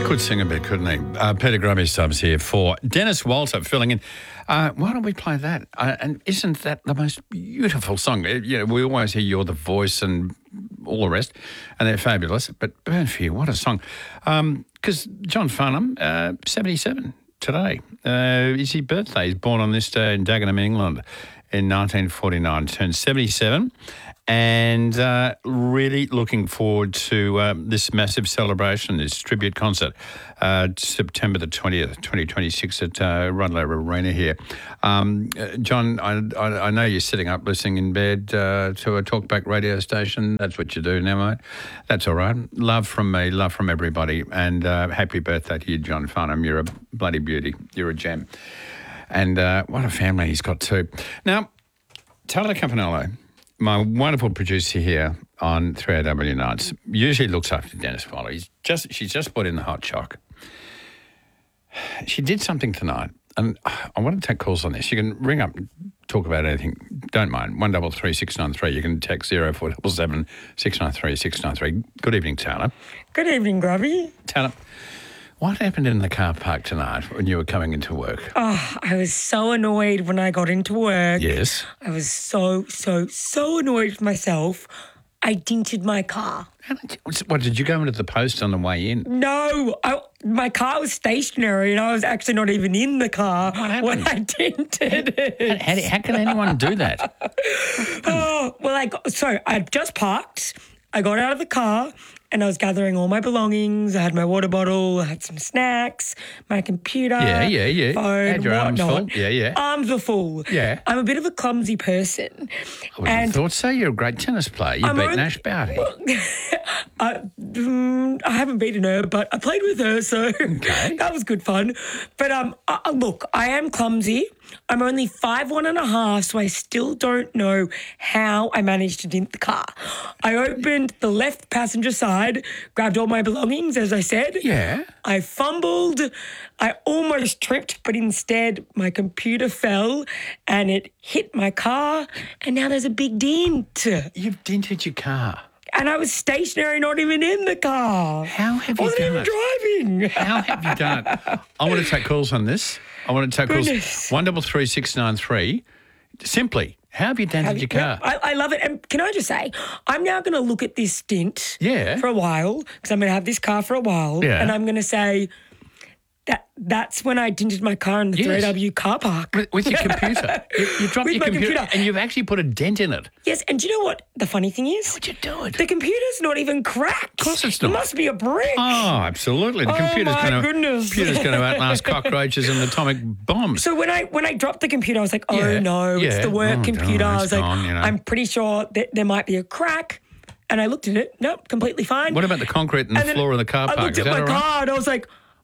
could sing a bit, couldn't he? Peter Grummy subs here for Dennis Walter filling in. Why don't we play that? And isn't that the most beautiful song? We always hear You're the Voice and all the rest, and they're fabulous. But Burn For You, what a song. Because John Farnham, 77 today, is his birthday. He's born on this day in Dagenham, England in 1949, turned 77. And really looking forward to this massive celebration, this tribute concert, September the 20th, 2026 at Rundle Arena here. John, I know you're sitting up listening in bed to a talkback radio station. That's what you do now, mate. That's all right. Love from me, love from everybody. And happy birthday to you, John Farnham. You're a bloody beauty. You're a gem. And what a family he's got too. Now, Taylor Campanello, my wonderful producer here on 3AW Nights, usually looks after Dennis Waller. She's just put in the hot choc. She did something tonight, and I want to take calls on this. You can ring up and talk about anything. Don't mind. 133 693. You can text 0477 693 693. Good evening, Taylor. Good evening, Grubby. Taylor, what happened in the car park tonight when you were coming into work? Oh, I was so annoyed when I got into work. Yes. I was so annoyed with myself. I dented my car. What, did you go into the post on the way in? No, my car was stationary and I was actually not even in the car when I dented it. How can anyone do that? Oh, well, I just parked. I got out of the car and I was gathering all my belongings. I had my water bottle, I had some snacks, my computer, phone, had your arms full. Arms were full. Yeah. I'm a bit of a clumsy person. I would have thought so. You're a great tennis player. You beat Nash Barty. I haven't beaten her, but I played with her, so that was good fun. But look, I am clumsy. I'm only 5'1.5", so I still don't know how I managed to dent the car. I opened the left passenger side, grabbed all my belongings, as I said. Yeah. I fumbled. I almost tripped, but instead my computer fell and it hit my car, and now there's a big dent. You've dented your car. And I was stationary, not even in the car. How have you done it? I wasn't even driving. How have you done it? I want to take calls on this. I want to take calls. 133 693. Simply, how have you dented your car? I love it. And can I just say, I'm now going to look at this stint for a while, because I'm going to have this car for a while. Yeah. And I'm going to say, that's when I dented my car in the 3AW car park. With your computer. You dropped your computer and you've actually put a dent in it. Yes, and do you know what the funny thing is? How would you do it? The computer's not even cracked. Of course it's not. It must be a brick. Oh, absolutely. The computer's going to outlast cockroaches and atomic bombs. So when I dropped the computer, I was like, it's the work computer. I was like, I'm pretty sure that there might be a crack. And I looked at it. Nope, completely fine. What about the concrete and the floor of the car park? I looked at my car and I was like,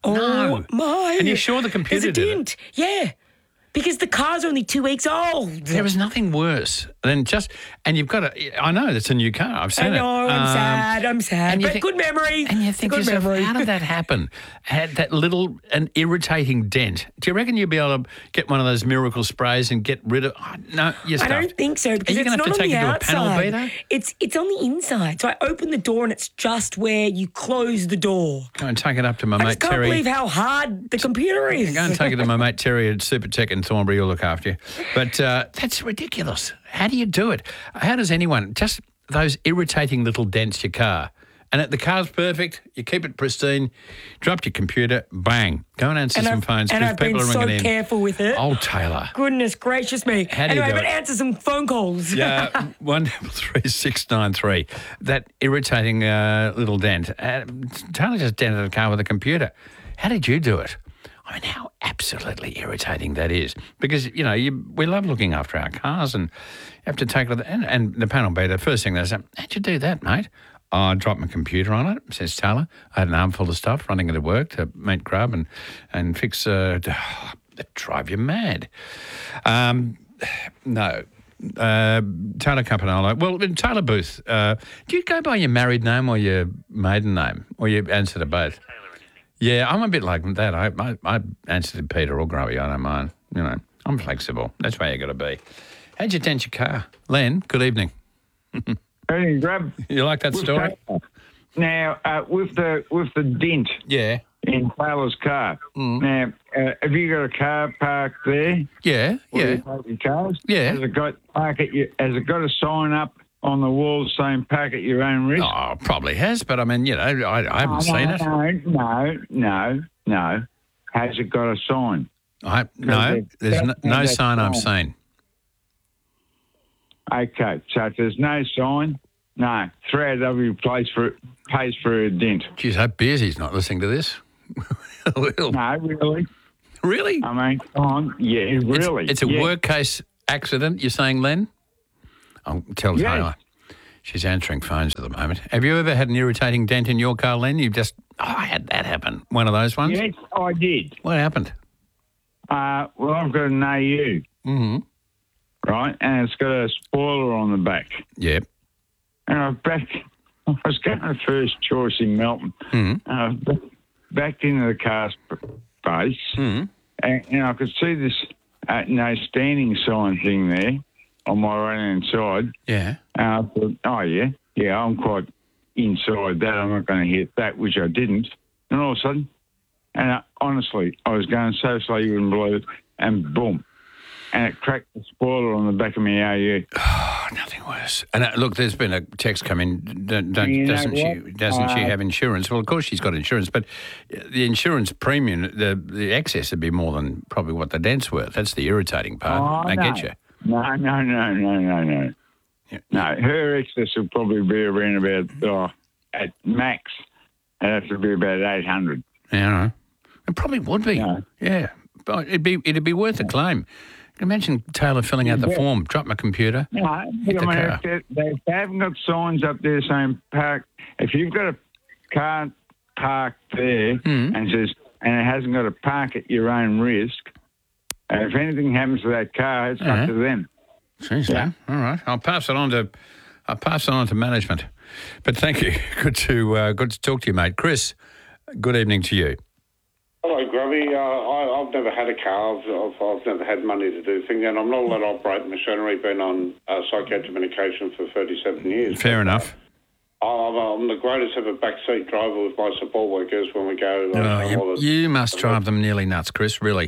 my. And you're sure the computer did it? Yeah. Because the car's only 2 weeks old. There was nothing worse than and you've got I know it's a new car. I've seen it. I know, I'm sad. But good memory. And you think to yourself, how did that happen? Had that little, an irritating dent. Do you reckon you'll be able to get one of those miracle sprays and get rid of no, you're stuffed. I don't think so, because it's not on the outside. Are you going to have to take it to a panel beater? It's on the inside. So I open the door and it's just where you close the door. Go and take it up to my mate Terry. I can't believe how hard the computer is. Go and take it to my mate Terry at Supertech in Thornbury. He'll look after you. But that's ridiculous. How do you do it? How does anyone, just those irritating little dents your car, and the car's perfect, you keep it pristine, drop your computer, bang, go and answer some phones. And I've been so careful with it. Oh, Taylor. Goodness gracious me. How do you do it? Answer some phone calls. Yeah, 133 693. That irritating little dent. Taylor just dented the car with a computer. How did you do it? I mean, how absolutely irritating that is. Because, we love looking after our cars and you have to take it. And the panel beater, first thing they say, how'd you do that, mate? Oh, I dropped my computer on it, says Taylor. I had an armful of stuff running into work to meet Grub and fix that drive you mad. No. Taylor Campanello. Well, Taylor Booth, do you go by your married name or your maiden name? Or you answer to both? Yeah, I'm a bit like that. I answer to Peter or Grubby. I don't mind. I'm flexible. That's where you got to be. How'd you dent your car? Len, good evening. Hey, Grub. You like that story? Now, with the dent. Yeah. in Taylor's car. Now, have you got a car parked there? Yeah, Where yeah. you park your cars? Yeah. Has it got a sign up on the wall saying "Park at your own risk"? Oh, probably has, but I mean, I haven't seen it. No. Has it got a sign? No, there's no sign I've seen. Okay, so if there's no sign, no. 3AW pays for a dent. Geez, I hope Bearsy's not listening to this. Well, No, really. really? I mean, come on. Yeah, really. It's a work case accident, you're saying, Len? I'll tell Taylor. She's answering phones at the moment. Have you ever had an irritating dent in your car, Len? I had that happen. One of those ones? Yes, I did. What happened? Well, I've got an AU. Mm-hmm. Right, and it's got a spoiler on the back. Yep. And I was going to first choice in Melton. Mm-hmm. And I backed into the car space, Mm-hmm. and I could see this no standing sign thing there on my right-hand side. Yeah. And I thought, oh, yeah, I'm quite inside that. I'm not going to hit that, which I didn't. And all of a sudden, honestly, I was going so slow you wouldn't believe it, and boom. And it cracked the spoiler on the back of my AU. Oh, nothing worse. And look, there's been a text come in. Doesn't she have insurance? Well, of course she's got insurance, but the insurance premium, the excess would be more than probably what the dent's worth. That's the irritating part. I get you. No. Yeah. No, her excess will probably be around about, at max, it'd have to be about 800. Yeah, I know. It probably would be. No. Yeah. But it'd be worth a claim. Can you imagine Taylor filling out the form, drop my computer, No, hit the car. they haven't got signs up there saying park. If you've got a car parked there and it hasn't got a park at your own risk, and if anything happens to that car, it's up to them. Jeez, yeah. All right. I'll pass it on to management. But thank you. Good to talk to you, mate. Chris, good evening to you. Hello, Grubby. I've never had a car. I've never had money to do things, and I'm not allowed to operate machinery. Been on psychiatric medication for 37 years. Fair enough. I'm the greatest ever backseat driver with my support workers when we go. You must drive them nearly nuts, Chris. Really.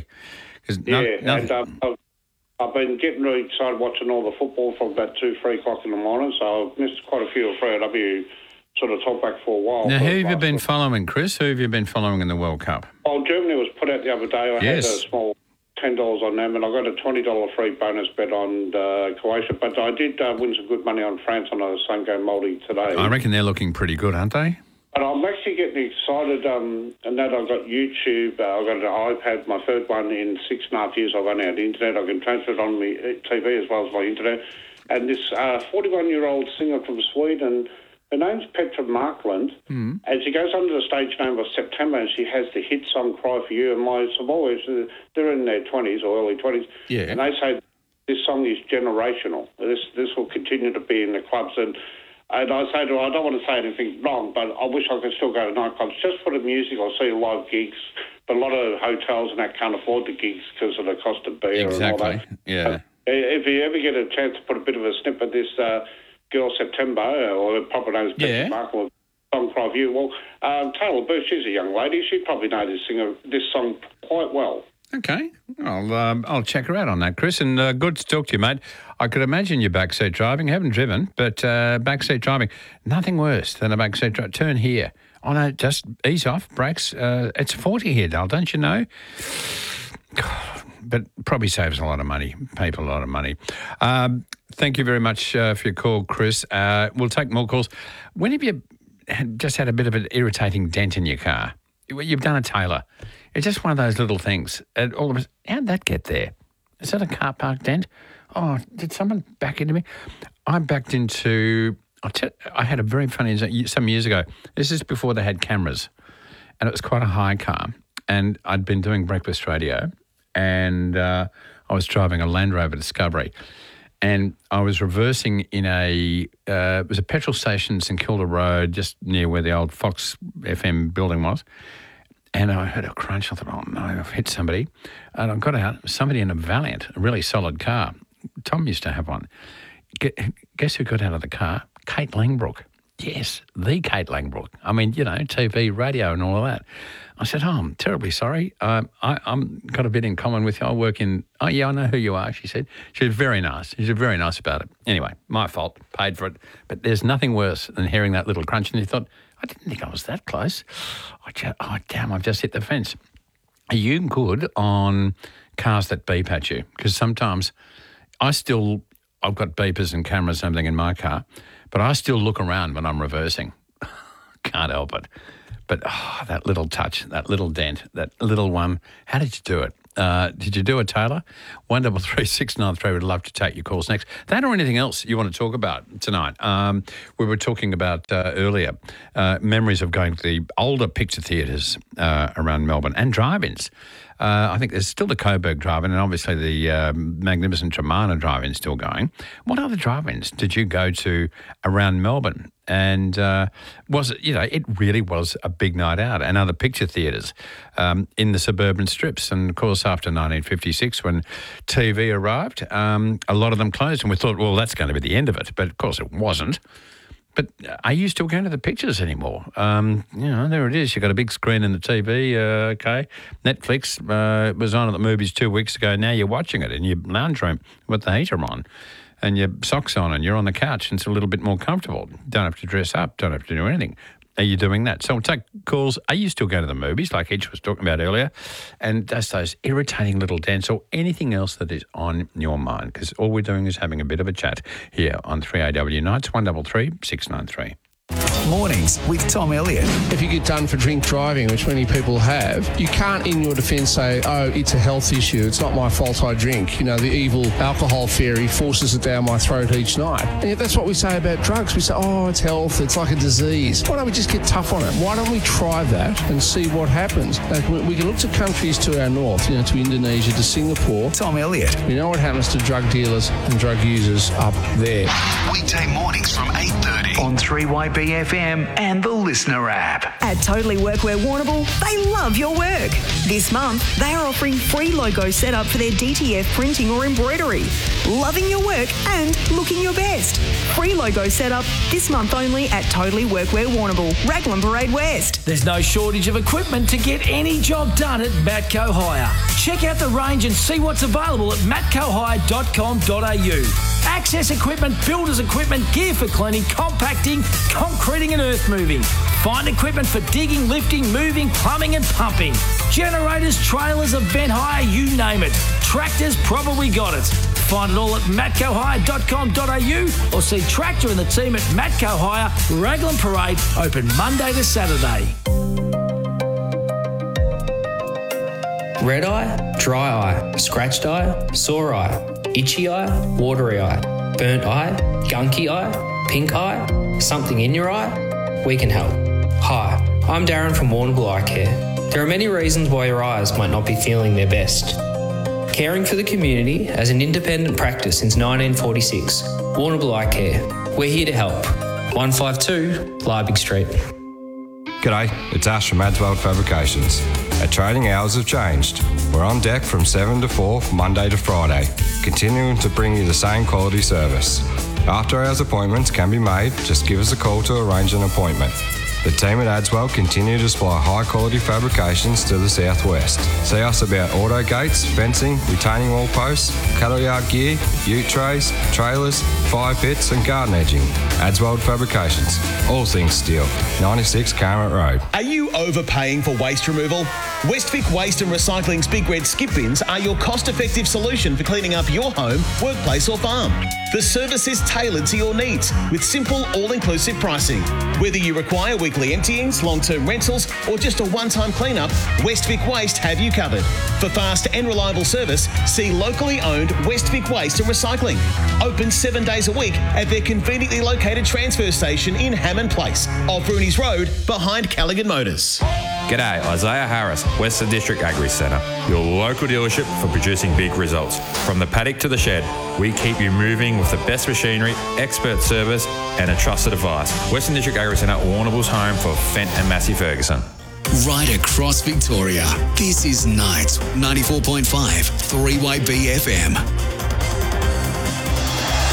I've been getting really excited watching all the football from about 2-3 o'clock in the morning. So I've missed quite a few of 3AW sort of talk back for a while. Now, who have you been following, Chris? Who have you been following in the World Cup? Well, Germany was put out the other day. I had a small $10 on them, and I got a $20 free bonus bet on Croatia. But I did win some good money on France on a same-game multi today. I reckon they're looking pretty good, aren't they? And I'm actually getting excited, and that I've got YouTube, I've got an iPad, my third one in 6.5 years. I've only had the internet. I can transfer it on my TV as well as my internet. And this 41-year-old singer from Sweden, her name's Petra Marklund, and she goes under the stage name of September, and she has the hit song "Cry for You." And my boys, they're in their 20s or early 20s, and they say this song is generational. This will continue to be in the clubs. And I say to her, I don't want to say anything wrong, but I wish I could still go to nightclubs just for the music or see live gigs. But a lot of hotels and that can't afford the gigs because of the cost of beer and all that. Yeah. If you ever get a chance to put a bit of a snip of this girl September, or the proper name is Petra Marklund, song "Cry for You." Well, Taylor Booth, she's a young lady. She probably knows this song quite well. Okay, I'll check her out on that, Chris. And good to talk to you, mate. I could imagine you backseat driving. Haven't driven, but backseat driving, nothing worse than a backseat drive. Turn here. Oh no, just ease off, brakes. It's 40 here, Dal, don't you know? God, but probably saves a lot of money, people a lot of money. Thank you very much for your call, Chris. We'll take more calls. When have you just had a bit of an irritating dent in your car? You've done a Taylor. It's just one of those little things. And all of us, how'd that get there? Is that a car park dent? Oh, did someone back into me? I backed into... I had a very funny... Some years ago. This is before they had cameras. And it was quite a high car. And I'd been doing breakfast radio. And I was driving a Land Rover Discovery. And I was reversing in it was a petrol station, St Kilda Road, just near where the old Fox FM building was. And I heard a crunch. I thought, oh no, I've hit somebody. And I got out, somebody in a Valiant, a really solid car. Tom used to have one. Guess who got out of the car? Kate Langbrook. Yes, the Kate Langbrook. I mean, TV, radio and all of that. I said, I'm terribly sorry. I'm got a bit in common with you. I work in, I know who you are, she said. She was very nice. She was very nice about it. Anyway, my fault, paid for it. But there's nothing worse than hearing that little crunch and you thought, I didn't think I was that close. Damn, I've just hit the fence. Are you good on cars that beep at you? Because sometimes I've got beepers and cameras and everything in my car, but I still look around when I'm reversing. Can't help it. But that little touch, that little dent, that little one, how did you do it? Did you do it, Taylor? 133 693. We'd love to take your calls next. That or anything else you want to talk about tonight? We were talking about earlier memories of going to the older picture theatres around Melbourne and drive-ins. I think there's still the Coburg drive-in and obviously the magnificent Tremana drive-in still going. What other drive-ins did you go to around Melbourne? And was it, it really was a big night out, and other picture theatres in the suburban strips. And of course, after 1956, when TV arrived, a lot of them closed, and we thought, well, that's going to be the end of it. But of course, it wasn't. But are you still going to the pictures anymore? There it is. You've got a big screen in the TV, okay. Netflix was on at the movies 2 weeks ago. Now you're watching it in your lounge room with the heater on and your socks on and you're on the couch and it's a little bit more comfortable. Don't have to dress up. Don't have to do anything. Are you doing that? So we'll take calls. Are you still going to the movies like Hitch was talking about earlier? And just those irritating little dents or anything else that is on your mind, because all we're doing is having a bit of a chat here on 3AW Nights, 133 693. Mornings with Tom Elliott. If you get done for drink driving, which many people have, you can't in your defence say, oh, it's a health issue, it's not my fault I drink. The evil alcohol fairy forces it down my throat each night. And yet that's what we say about drugs. We say, oh, it's health, it's like a disease. Why don't we just get tough on it? Why don't we try that and see what happens? We can look to countries to our north, to Indonesia, to Singapore. Tom Elliott. We know what happens to drug dealers and drug users up there. Weekday mornings from 8:30 on 3YBFM and the Listener app. At Totally Workwear Warrnambool, they love your work. This month, they are offering free logo setup for their DTF printing or embroidery. Loving your work and looking your best. Free logo setup this month only at Totally Workwear Warrnambool, Raglan Parade West. There's no shortage of equipment to get any job done at Matco Hire. Check out the range and see what's available at matcohire.com.au. Access equipment, builders equipment, gear for cleaning, compacting, concreting and earth moving. Find equipment for digging, lifting, moving, plumbing and pumping. Generators, trailers, event hire, you name it. Tractors probably got it. Find it all at matcohire.com.au or see Tractor and the team at Matco Hire, Raglan Parade, open Monday to Saturday. Red eye, dry eye, scratched eye, sore eye, itchy eye, watery eye, burnt eye, gunky eye, pink eye, something in your eye? We can help. Hi, I'm Darren from Warrnambool Eye Care. There are many reasons why your eyes might not be feeling their best. Caring for the community as an independent practice since 1946, Warrnambool Eye Care. We're here to help. 152 Liebig Street. G'day, it's Ash from Adswell Fabrications. Our trading hours have changed. We're on deck from 7 to 4, Monday to Friday, continuing to bring you the same quality service. After hours appointments can be made, just give us a call to arrange an appointment. The team at Adswell continue to supply high quality fabrications to the southwest. See us about auto gates, fencing, retaining wall posts, cattle yard gear, ute trays, trailers, fire pits and garden edging. Adswell Fabrications, all things steel. 96 Carmot Road. Are you overpaying for waste removal? Westvic Waste and Recycling's Big Red Skip Bins are your cost-effective solution for cleaning up your home, workplace or farm. The service is tailored to your needs with simple, all-inclusive pricing. Whether you require weekly emptyings, long-term rentals or just a one-time clean-up, Westvic Waste have you covered. For fast and reliable service, see locally owned Westvic Waste and Recycling. Open 7 days a week at their conveniently located transfer station in Hammond Place, off Rooney's Road, behind Callaghan Motors. G'day, Isaiah Harris, Western District Agri Centre, your local dealership for producing big results. From the paddock to the shed, we keep you moving with the best machinery, expert service and a trusted advice. Western District Agri Centre, Warrnambool's home for Fent and Massey Ferguson. Right across Victoria, this is Nights 94.5 3YB FM.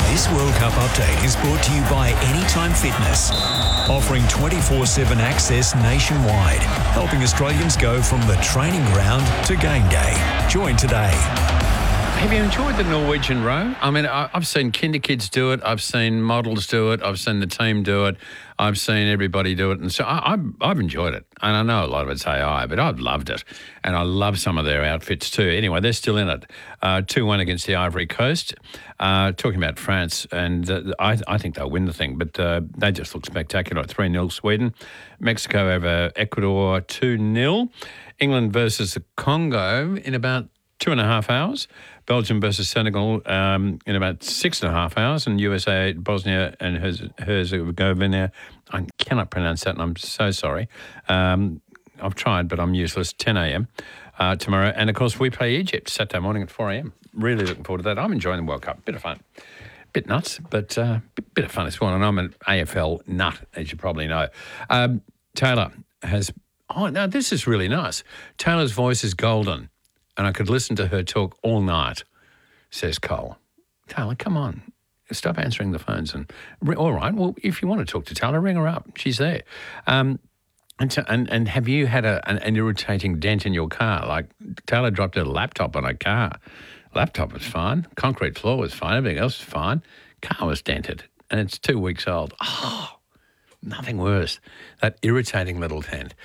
This World Cup update is brought to you by Anytime Fitness, offering 24/7 access nationwide, helping Australians go from the training ground to game day. Join today. Have you enjoyed the Norwegian row? I mean, I've seen kinder kids do it. I've seen models do it. I've seen the team do it. I've seen everybody do it. And so I've enjoyed it. And I know a lot of it's AI, but I've loved it. And I love some of their outfits too. Anyway, they're still in it. 2-1 against the Ivory Coast. Talking about France, and I think they'll win the thing, but they just look spectacular. 3-0 Sweden. Mexico over Ecuador 2-0. England versus the Congo in about 2.5 hours. Belgium versus Senegal in about 6.5 hours, and USA, Bosnia and Herzegovina. I cannot pronounce that, and I'm so sorry. I've tried, but I'm useless. 10 a.m. Tomorrow. And, of course, we play Egypt Saturday morning at 4 a.m. Really looking forward to that. I'm enjoying the World Cup. Bit of fun. Bit nuts, but bit of fun as well. And I'm an AFL nut, as you probably know. Taylor has... Oh, no, this is really nice. Taylor's voice is golden. And I could listen to her talk all night, says Cole. Taylor, come on. Stop answering the phones. And all right, well, if you want to talk to Taylor, ring her up. She's there. And have you had an irritating dent in your car? Like Taylor dropped her laptop on her car. Laptop was fine. Concrete floor was fine. Everything else was fine. Car was dented. And it's 2 weeks old. Oh, nothing worse. That irritating little dent.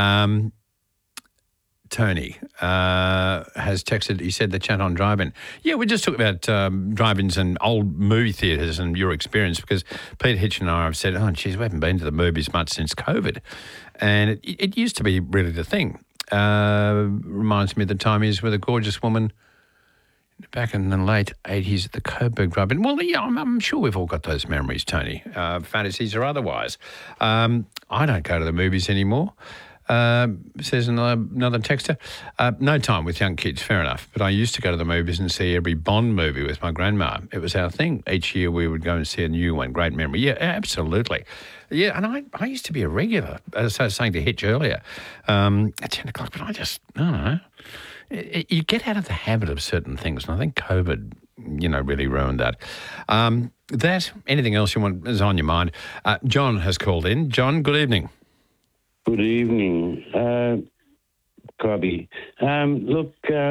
Tony has texted, he said the chat on drive-in. Yeah, we just talked about drive-ins and old movie theatres and your experience, because Pete Hitch and I have said, oh, geez, we haven't been to the movies much since COVID. And it used to be really the thing. Reminds me of the time he was with a gorgeous woman back in the late 80s at the Coburg Drive-In. Well, yeah, I'm sure we've all got those memories, Tony, fantasies or otherwise. I don't go to the movies anymore. Says another texter. No time with young kids, fair enough. But I used to go to the movies and see every Bond movie with my grandma. It was our thing. Each year we would go and see a new one. Great memory. Yeah, absolutely. Yeah, and I used to be a regular, as I was saying to Hitch earlier, at 10 o'clock, but I don't know. You get out of the habit of certain things, and I think COVID, really ruined that. Anything else you want is on your mind? John has called in. John, good evening. Good evening, Cobby. Look,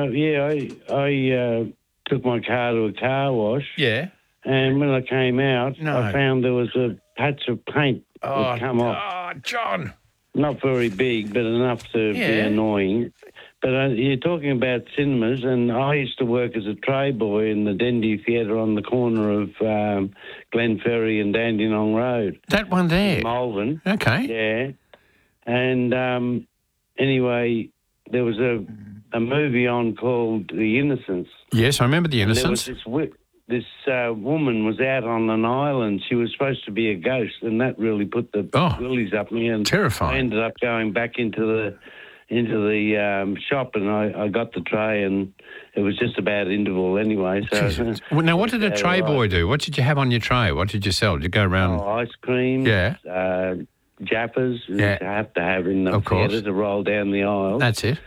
I took my car to a car wash. Yeah. And when I came out, I found there was a patch of paint that come off. Oh, John. Not very big, but enough to be annoying. But you're talking about cinemas, and I used to work as a tray boy in the Dendy Theatre on the corner of Glenferrie and Dandenong Road. That one there? Malvern. Okay. Yeah. And anyway, there was a movie on called The Innocents. Yes, I remember The Innocents. There was this woman was out on an island. She was supposed to be a ghost, and that really put the willies up me. And terrifying. I ended up going back into the shop, and I got the tray, and it was just a bad interval anyway. So now, what did a tray boy do? What did you have on your tray? What did you sell? Did you go around? Ice cream. Yeah. Jaffas, you have to have in the theatre to roll down the aisle. That's it.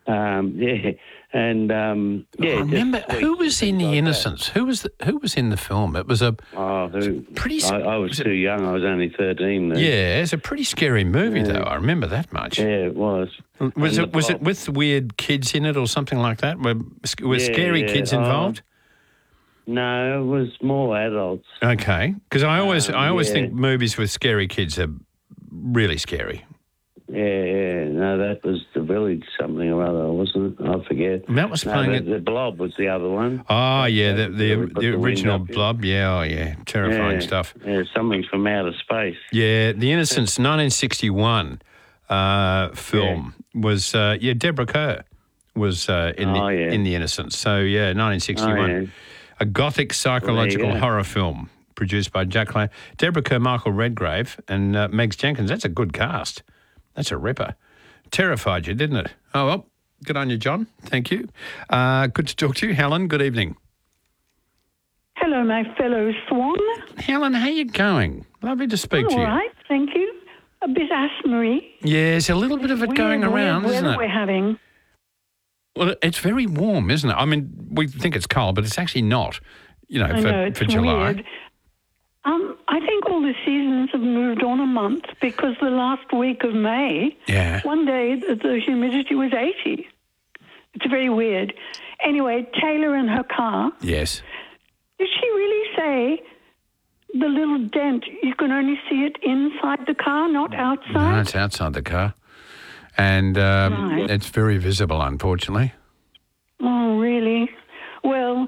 And I remember who was in The Innocents? Who was in the film? It was a pretty. I was too young. I was only 13 then. Yeah, it's a pretty scary movie though. I remember that much. Yeah, it was. Was it with weird kids in it or something like that? Were scary kids involved? No, it was more adults. Okay, because I always think movies with scary kids are really scary. Yeah. No, that was The Village something or other, wasn't it? I forget. That was playing the Blob was the other one. Oh, yeah, the original Blob. Yeah, terrifying stuff. Yeah, something from outer space. Yeah, The Innocents, 1961 film was, Deborah Kerr was in The Innocents. So, 1961. Oh, yeah. A gothic psychological horror film produced by Jack Lane, Deborah Kerr, Michael Redgrave, and Megs Jenkins. That's a good cast. That's a ripper. Terrified you, didn't it? Oh, well, good on you, John. Thank you. Good to talk to you. Helen, good evening. Hello, my fellow swan. Helen, how you going? Lovely to speak to you. All right, thank you. A bit asthma-y. Yeah, there's a little bit of it going around, isn't it? We're having. Well, it's very warm, isn't it? I mean, we think it's cold, but it's actually not. I know, it's for July. weird. I think all the seasons have moved on a month because the last week of May, one day the humidity was 80. It's very weird. Anyway, Taylor and her car. Yes. Did she really say the little dent, you can only see it inside the car, not outside? No, it's outside the car. And it's very visible, unfortunately. Oh, really? Well,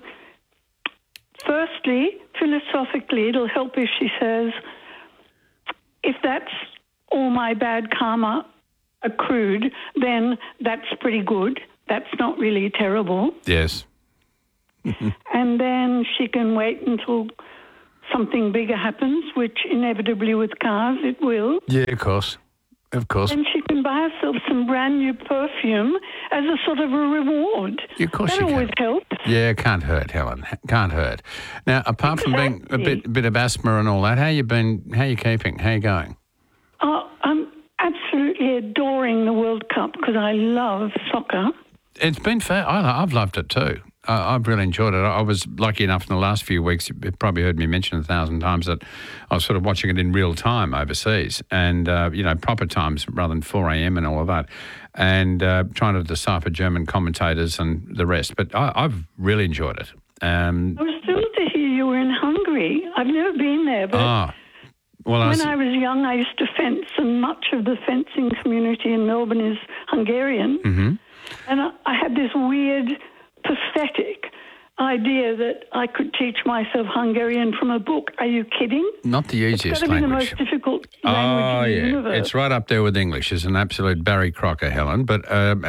firstly, philosophically, it'll help if she says, if that's all my bad karma accrued, then that's pretty good. That's not really terrible. Yes. And then she can wait until something bigger happens, which inevitably with cars it will. Yeah, of course. Of course. And she can buy herself some brand new perfume as a sort of a reward. Of course that you can. always helps. Yeah, can't hurt, Helen. Can't hurt. Now, apart from being a bit of asthma and all that, how you keeping? How you going? Oh, I'm absolutely adoring the World Cup because I love soccer. It's been fair. I've loved it too. I've really enjoyed it. I was lucky enough in the last few weeks, you've probably heard me mention 1,000 times, that I was sort of watching it in real time overseas and, proper times rather than 4 a.m. and all of that, and trying to decipher German commentators and the rest. But I've really enjoyed it. I was thrilled to hear you were in Hungary. I've never been there, but I was young, I used to fence, and much of the fencing community in Melbourne is Hungarian. Mm-hmm. And I had this weird, pathetic idea that I could teach myself Hungarian from a book. Are you kidding? Not the easiest it's got to be language. the most difficult language in the universe. It's right up there with English. It's an absolute Barry Crocker, Helen. But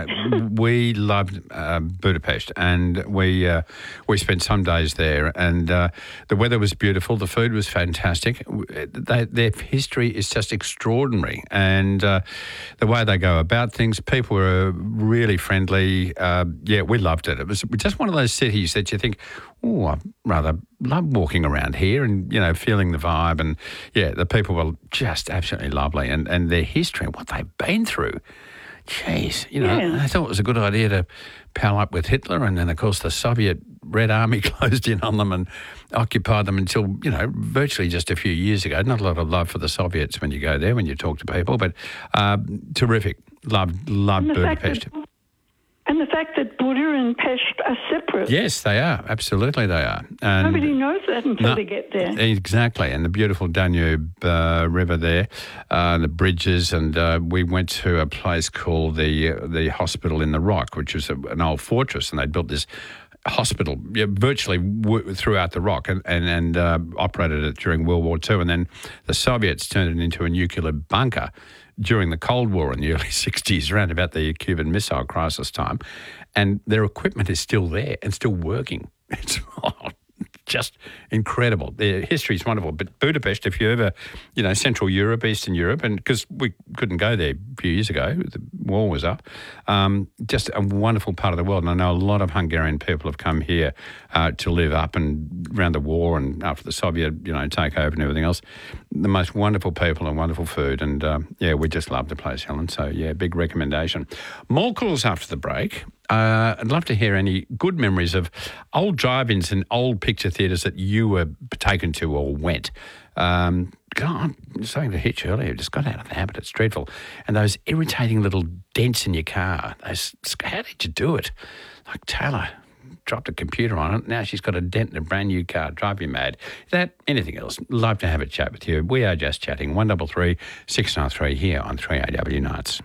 we loved Budapest, and we spent some days there, and the weather was beautiful. The food was fantastic. Their history is just extraordinary, and the way they go about things, people were really friendly. We loved it. It was just one of those cities that you think, oh, I rather love walking around here and, feeling the vibe. And, the people were just absolutely lovely. And their history, what they've been through, jeez, I thought it was a good idea to pal up with Hitler. And then, of course, the Soviet Red Army closed in on them and occupied them until, virtually just a few years ago. Not a lot of love for the Soviets when you go there, when you talk to people, but terrific. Loved Budapest. And the fact that Buda and Pest are separate. Yes, they are. Absolutely they are. And nobody knows that until they get there. Exactly. And the beautiful Danube River there, the bridges, and we went to a place called the Hospital in the Rock, which was an old fortress, and they built this hospital virtually throughout the rock and operated it during World War II. And then the Soviets turned it into a nuclear bunker during the Cold War in the early 60s, around about the Cuban Missile Crisis time. And their equipment is still there and still working. It's just incredible. Their history is wonderful. But Budapest, if you ever, Central Europe, Eastern Europe, and because we couldn't go there a few years ago, the war was up, just a wonderful part of the world. And I know a lot of Hungarian people have come here to live up and around the war and after the Soviet, takeover and everything else. The most wonderful people and wonderful food. And, we just love the place, Helen. So, big recommendation. More calls after the break. I'd love to hear any good memories of old drive-ins and old picture theatres that you were taken to or went. God, something to hit you earlier. Just got out of the habit. It's dreadful. And those irritating little dents in your car. How did you do it? Like Taylor dropped a computer on it. Now she's got a dent in a brand new car. Drive you mad. That, anything else, love to have a chat with you. We are just chatting. 133 693 here on 3AW Nights.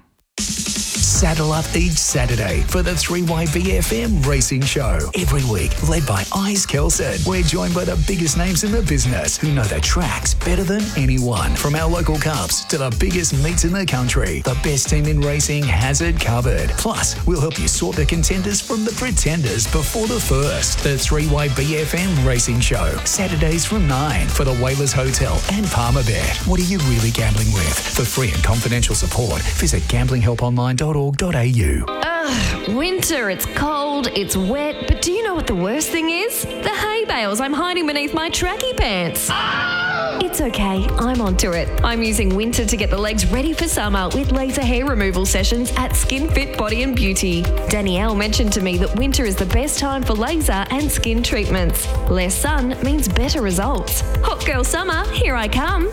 Saddle up each Saturday for the 3YBFM Racing Show. Every week, led by Eyes Kelson. We're joined by the biggest names in the business who know the tracks better than anyone. From our local cups to the biggest meets in the country, the best team in racing has it covered. Plus, we'll help you sort the contenders from the pretenders before the first. The 3YBFM Racing Show. Saturdays from 9 for the Whalers Hotel and Palmerbet. What are you really gambling with? For free and confidential support, visit gamblinghelponline.org.au. Winter, it's cold, it's wet, but do you know what the worst thing is? The hay bale. fingernails I'm hiding beneath my tracky pants. It's okay, I'm onto it. I'm using winter to get the legs ready for summer with laser hair removal sessions at Skin Fit Body and Beauty. Danielle mentioned to me that winter is the best time for laser and skin treatments. Less sun means better results. Hot girl summer, here I come.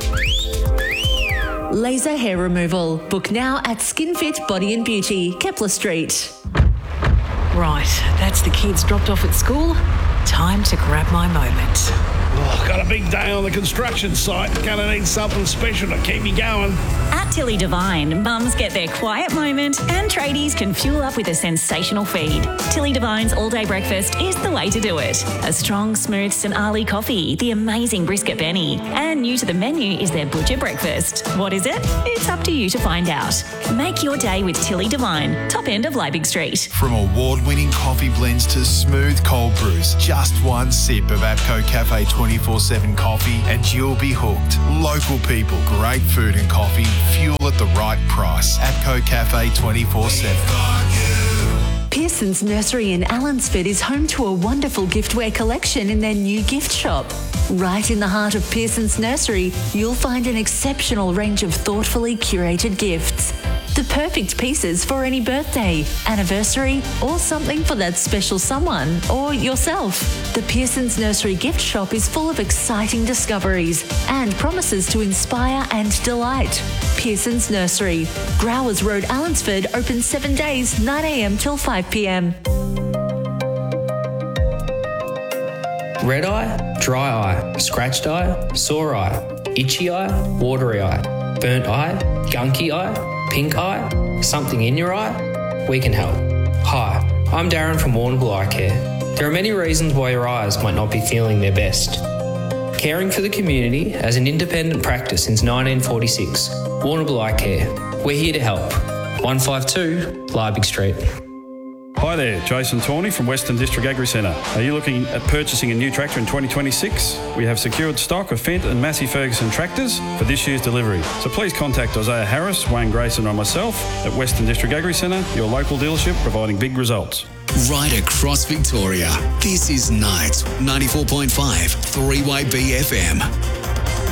Laser hair removal. Book now at Skin Fit Body and Beauty, Kepler Street. Right, that's the kids dropped off at school. Time to grab my moment. Oh, got a big day on the construction site. Gonna need something special to keep me going. At Tilly Devine, mums get their quiet moment and tradies can fuel up with a sensational feed. Tilly Devine's all-day breakfast is the way to do it. A strong, smooth St. Ali coffee, the amazing brisket Benny, and new to the menu is their butcher breakfast. What is it? It's up to you to find out. Make your day with Tilly Devine, top end of Leibig Street. From award-winning coffee blends to smooth cold brews, just one sip of APCO Cafe 24/7 coffee and you'll be hooked. Local people, great food and coffee, fuel at the right price. APCO Cafe 24/7. Pearson's Nursery in Allensford is home to a wonderful giftware collection in their new gift shop. Right in the heart of Pearson's Nursery, you'll find an exceptional range of thoughtfully curated gifts. The perfect pieces for any birthday, anniversary, or something for that special someone or yourself. The Pearson's Nursery gift shop is full of exciting discoveries and promises to inspire and delight. Pearson's Nursery, Growers Road, Allensford, open 7 days, 9 a.m. till 5 p.m. Red eye, dry eye, scratched eye, sore eye, itchy eye, watery eye, burnt eye, gunky eye, pink eye, something in your eye? We can help. Hi, I'm Darren from Warrnambool Eye Care. There are many reasons why your eyes might not be feeling their best. Caring for the community as an independent practice since 1946, Warrnambool Eye Care. We're here to help. 152 Leibig Street. Hi there, Jason Tawney from Western District Agri Centre. Are you looking at purchasing a new tractor in 2026? We have secured stock of Fendt and Massey Ferguson tractors for this year's delivery. So please contact Isaiah Harris, Wayne Grayson or myself at Western District Agri Centre, your local dealership providing big results. Right across Victoria, this is Night 94.5 3YB FM.